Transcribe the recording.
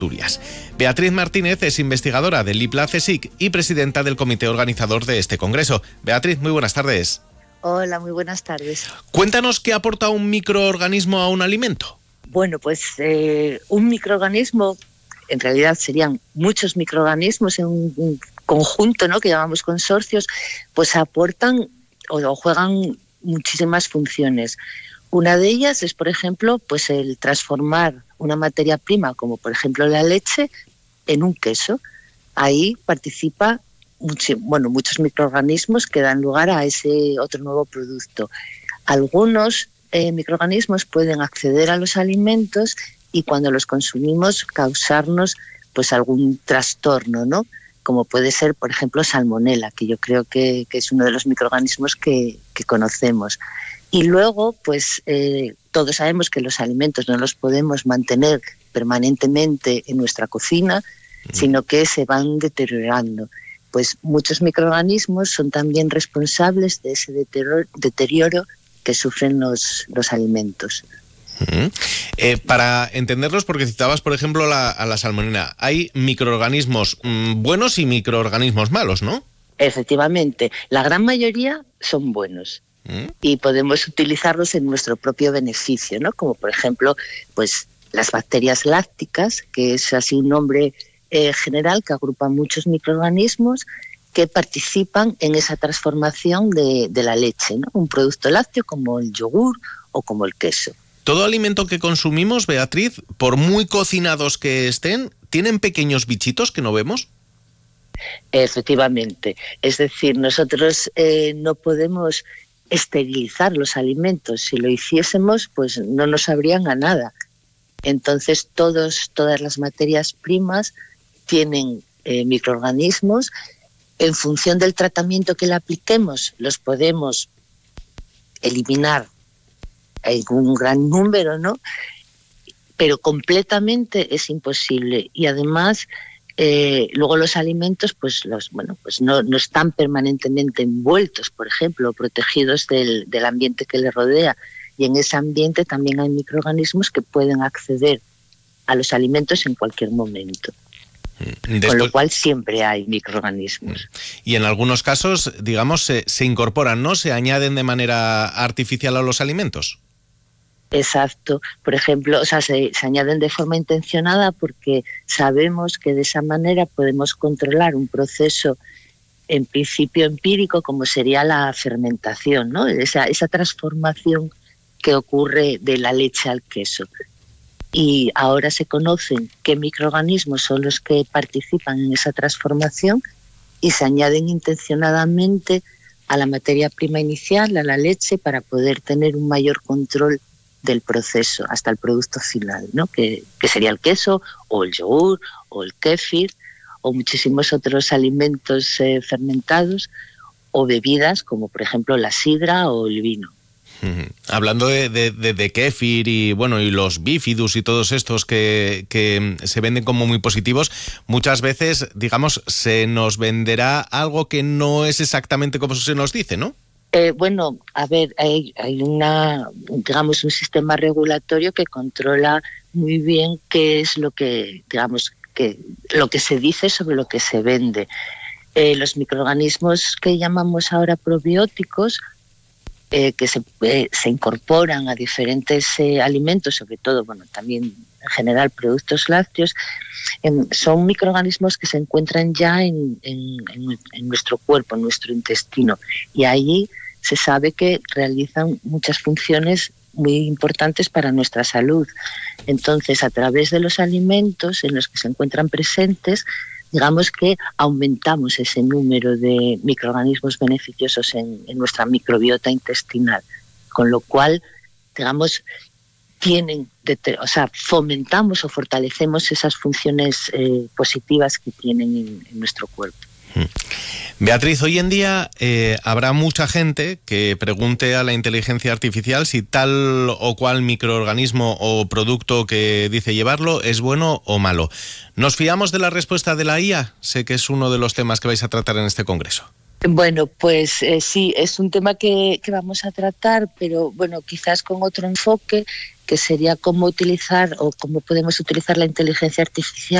Asturias. Beatriz Martínez es investigadora del IPLA-CSIC y presidenta del comité organizador de este congreso. Beatriz, muy buenas tardes. Hola, muy buenas tardes. Cuéntanos qué aporta un microorganismo a un alimento. Bueno, pues un microorganismo, en realidad serían muchos microorganismos en un conjunto, ¿no?, que llamamos consorcios, pues aportan o juegan muchísimas funciones. Una de ellas es, por ejemplo, pues el transformar una materia prima, como por ejemplo la leche, en un queso. Ahí participa muchos microorganismos que dan lugar a ese otro nuevo producto. Algunos microorganismos pueden acceder a los alimentos y cuando los consumimos causarnos pues algún trastorno, ¿no? Como puede ser, por ejemplo, salmonela, que yo creo que es uno de los microorganismos que conocemos. Y luego, pues todos sabemos que los alimentos no los podemos mantener permanentemente en nuestra cocina, sino que se van deteriorando. Pues muchos microorganismos son también responsables de ese deterioro que sufren los alimentos. Para entenderlos, porque citabas, por ejemplo, a la salmonela, hay microorganismos buenos y microorganismos malos, ¿no? Efectivamente, la gran mayoría son buenos. Y podemos utilizarlos en nuestro propio beneficio, ¿no? Como por ejemplo, pues las bacterias lácticas, que es así un nombre general que agrupa muchos microorganismos que participan en esa transformación de la leche, ¿no? Un producto lácteo como el yogur o como el queso. Todo alimento que consumimos, Beatriz, por muy cocinados que estén, ¿tienen pequeños bichitos que no vemos? Efectivamente. Es decir, nosotros no podemos esterilizar los alimentos. Si lo hiciésemos, pues no nos sabrían a nada. Entonces, todas las materias primas tienen microorganismos. En función del tratamiento que le apliquemos, los podemos eliminar en un gran número, ¿no? Pero completamente es imposible. Y además, luego los alimentos pues no están permanentemente envueltos, por ejemplo, protegidos del ambiente que les rodea, y en ese ambiente también hay microorganismos que pueden acceder a los alimentos en cualquier momento. Con lo cual siempre hay microorganismos. Y en algunos casos, digamos, se incorporan, ¿no? Se añaden de manera artificial a los alimentos. Exacto. Por ejemplo, se añaden de forma intencionada porque sabemos que de esa manera podemos controlar un proceso en principio empírico como sería la fermentación, ¿no? Esa transformación que ocurre de la leche al queso. Y ahora se conocen qué microorganismos son los que participan en esa transformación y se añaden intencionadamente a la materia prima inicial, a la leche, para poder tener un mayor control del proceso hasta el producto final, ¿no? Que sería el queso o el yogur o el kéfir o muchísimos otros alimentos fermentados o bebidas como por ejemplo la sidra o el vino. Hablando de kéfir y los bífidus y todos estos que se venden como muy positivos, muchas veces, digamos, se nos venderá algo que no es exactamente como se nos dice, ¿no? A ver, hay un sistema regulatorio que controla muy bien qué es lo que se dice sobre lo que se vende. Los microorganismos que llamamos ahora probióticos, que se incorporan a diferentes alimentos, sobre todo, también en general productos lácteos, son microorganismos que se encuentran ya en nuestro cuerpo, en nuestro intestino, y allí se sabe que realizan muchas funciones muy importantes para nuestra salud. Entonces, a través de los alimentos en los que se encuentran presentes, digamos que aumentamos ese número de microorganismos beneficiosos en nuestra microbiota intestinal, con lo cual, digamos, fomentamos o fortalecemos esas funciones positivas que tienen en nuestro cuerpo. Beatriz, hoy en día habrá mucha gente que pregunte a la inteligencia artificial si tal o cual microorganismo o producto que dice llevarlo es bueno o malo. ¿Nos fiamos de la respuesta de la IA? Sé que es uno de los temas que vais a tratar en este congreso. Bueno, pues sí, es un tema que vamos a tratar, pero bueno, quizás con otro enfoque, que sería cómo utilizar o cómo podemos utilizar la inteligencia artificial